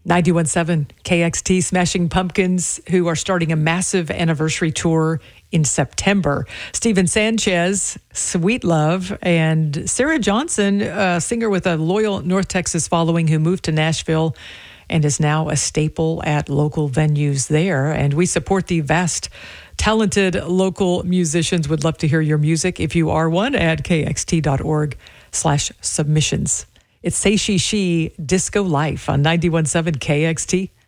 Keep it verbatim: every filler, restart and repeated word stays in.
ninety-one point seven K X T, Smashing Pumpkins, who are starting a massive anniversary tour in September. Steven Sanchez, Sweet Love, and Sarah Johnson, a singer with a loyal North Texas following who moved to Nashville and is now a staple at local venues there. And we support the vast, talented local musicians. Would love to hear your music. If you are one, at kxt.org slash submissions. It's Say She She Disco Life on ninety-one point seven K X T.